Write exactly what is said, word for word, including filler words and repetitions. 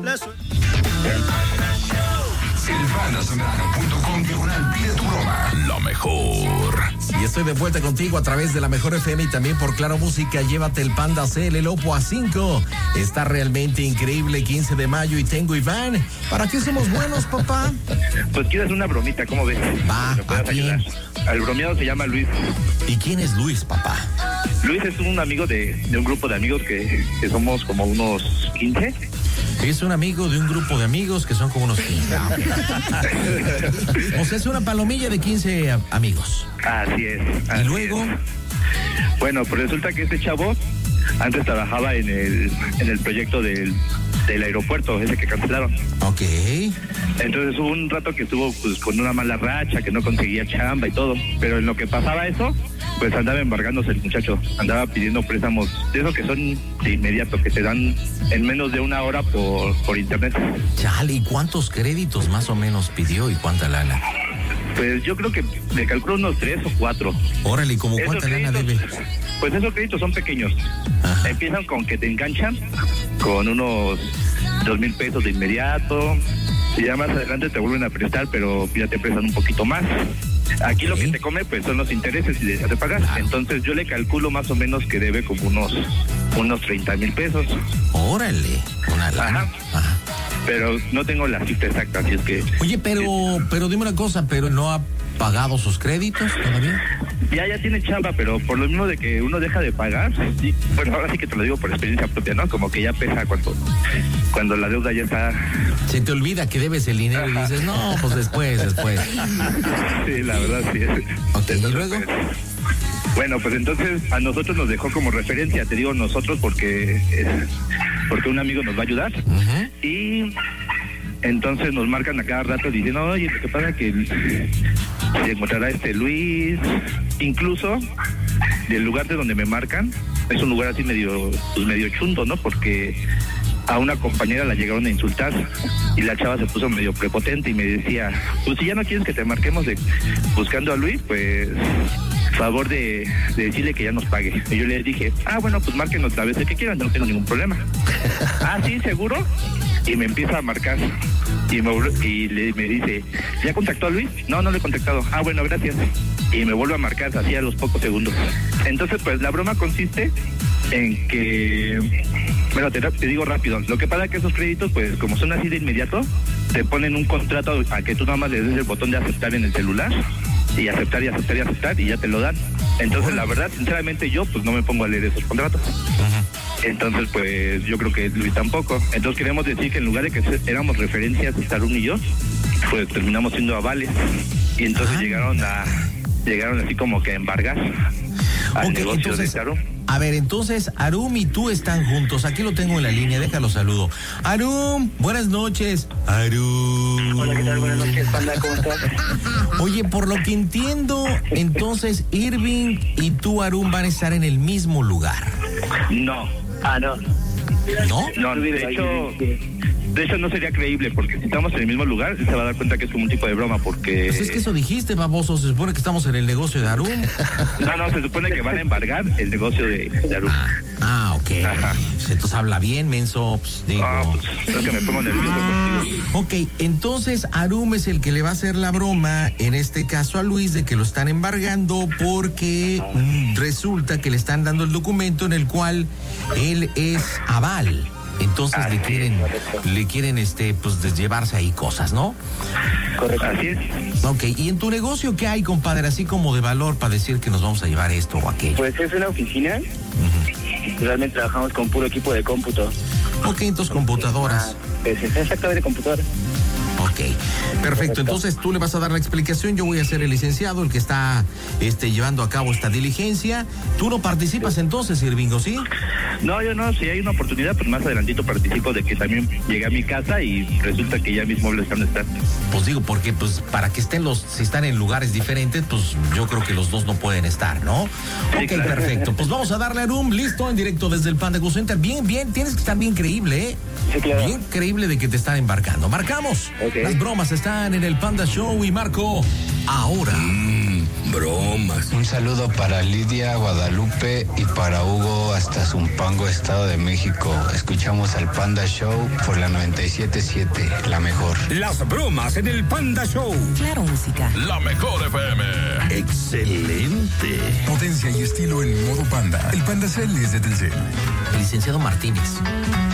La suerte. Elpandasembrano punto com diagonal pide tu broma. Lo mejor. Y estoy de vuelta contigo a través de la Mejor F M y también por Claro Música. Llévate el Panda C L, el Oppo A cinco. Está realmente increíble, quince de mayo y tengo Iván. ¿Para qué somos buenos, papá? Pues quieres una bromita, ¿cómo ves? Va, ¿a quién? El bromeado se llama Luis. ¿Y quién es Luis, papá? Luis es un amigo de, de un grupo de amigos que, que somos como unos quince. Es un amigo de un grupo de amigos que son como unos quince. O sea, es una palomilla de quince a- amigos. Así es. Así ¿Y luego? es. Bueno, pues resulta que este chavo antes trabajaba en el, en el proyecto del, del aeropuerto, ese que cancelaron. Ok. Entonces hubo un rato que estuvo pues, con una mala racha, que no conseguía chamba y todo. Pero en lo que pasaba eso, pues andaba embargándose el muchacho. Andaba pidiendo préstamos de esos que son de inmediato, que te dan en menos de una hora por, por internet. Chale, ¿y cuántos créditos más o menos pidió y cuánta lana? Pues yo creo que le calculo unos tres o cuatro. Órale, ¿y como Esos cuánta lana créditos, debe? Pues esos créditos son pequeños. Ajá. Empiezan con que te enganchan con unos dos mil pesos de inmediato. Y ya más adelante te vuelven a prestar, pero ya te prestan un poquito más. Aquí lo Ok. que te come pues son los intereses y dejas de pagar. Claro. Entonces yo le calculo más o menos que debe como unos unos treinta mil pesos. Órale, una lana. Ajá. Ajá. Pero no tengo la cifra exacta, así es que Oye, pero, pero dime una cosa, ¿pero no ha pagado sus créditos todavía? ya ya tiene chamba, pero por lo mismo de que uno deja de pagar, sí, bueno, ahora sí que te lo digo por experiencia propia, ¿no? Como que ya pesa cuando, cuando la deuda ya está. Se te olvida que debes el dinero y dices, no, pues después, después. Sí, la verdad sí. Ok, ¿y luego? Bueno, pues entonces a nosotros nos dejó como referencia, te digo nosotros porque eh, porque un amigo nos va a ayudar. Ujú. Y entonces nos marcan a cada rato diciendo, oye, lo que pasa es que se encontrará este Luis. Incluso del lugar de donde me marcan, es un lugar así medio, pues medio chundo, ¿no? Porque a una compañera la llegaron a insultar y la chava se puso medio prepotente y me decía, pues si ya no quieres que te marquemos de buscando a Luis, pues favor de, de decirle que ya nos pague. Y yo le dije, ah, bueno, pues márquenos la vez que quieran, no tengo ningún problema. Ah, sí, ¿seguro? Y me empieza a marcar y me, y le, me dice, ¿ya contactó a Luis? No, no le he contactado. Ah, bueno, gracias. Y me vuelve a marcar así a los pocos segundos. Entonces, pues la broma consiste en que, bueno, te, te digo rápido, lo que pasa es que esos créditos, pues como son así de inmediato, te ponen un contrato a que tú nada más le des el botón de aceptar en el celular y aceptar y aceptar y aceptar y ya te lo dan. Entonces, la verdad, sinceramente yo pues no me pongo a leer esos contratos. Entonces, pues yo creo que Luis tampoco. Entonces queremos decir que en lugar de que éramos referencias, Tarun y yo, pues terminamos siendo avales. Y entonces Ah. llegaron a llegaron así como que a embargar al Ok, negocio entonces, de Tarun. a ver, entonces Arum y tú están juntos. Aquí lo tengo en la línea, déjalo saludo. Arum, buenas noches. Arum. Hola, ¿qué tal? Buenas noches, Panda, ¿cómo estás? Oye, por lo que entiendo, entonces Irving y tú, Arum, van a estar en el mismo lugar, No, Ah, no. ¿no? no, de hecho, de hecho no sería creíble porque si estamos en el mismo lugar, se va a dar cuenta que es como un tipo de broma porque... Pues es que eso dijiste, baboso. Se supone que estamos en el negocio de Arum. No, no, se supone que van a embargar el negocio de, de Tarun. Ah, ok. Ajá. Pues entonces habla bien, menso. Pues, digo. Ah, pues es que me pongo nervioso contigo. Ok, entonces Arum es el que le va a hacer la broma, en este caso a Luis, de que lo están embargando porque mm, resulta que le están dando el documento en el cual él es aval. Entonces Así le es, quieren, correcto. le quieren este, pues de llevarse ahí cosas, ¿no? Correcto. Así es. Ok, ¿y en tu negocio qué hay, compadre? Así como de valor para decir que nos vamos a llevar esto o aquello. Pues es una oficina. Ujú. Realmente trabajamos con puro equipo de cómputo. Ok, entonces computadoras. Ah, pues es exactamente computadoras. Ok, perfecto. Entonces tú le vas a dar la explicación. Yo voy a ser el licenciado, el que está este, llevando a cabo esta diligencia. Tú no participas entonces, Irvingo, ¿sí? No, yo no, si hay una oportunidad, pues más adelantito participo de que también llegué a mi casa y resulta que ya mis muebles están están. Pues digo, porque pues para que estén los, si están en lugares diferentes, pues yo creo que los dos no pueden estar, ¿no? Sí, Ok, claro. perfecto. Pues vamos a darle a Arum, listo, en directo desde el Panda Go Center. Bien, bien, tienes que estar bien creíble, ¿eh? Sí, claro. Bien creíble de que te están embarcando. Marcamos. Ok. Las bromas están en el Panda Show y Marco. Ahora. Mmm, bromas. Un saludo para Lidia, Guadalupe y para Hugo hasta Zumpango, Estado de México. Escuchamos al Panda Show por la noventa y siete punto siete, la mejor. Las bromas en el Panda Show. Claro Música. La mejor F M. Excelente. Potencia y estilo en modo Panda. El Panda Cell es de Telcel. El licenciado Martínez.